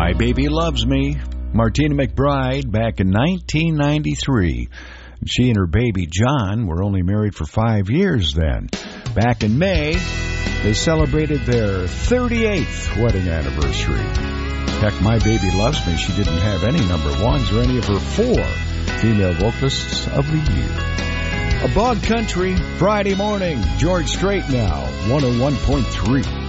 My Baby Loves Me, Martina McBride, back in 1993. She and her baby John were only married for 5 years then. Back in May, they celebrated their 38th wedding anniversary. Heck, My Baby Loves Me, she didn't have any number ones or any of her 4 female vocalists of the year. A Bog Country, Friday morning, George Strait now, 101.3.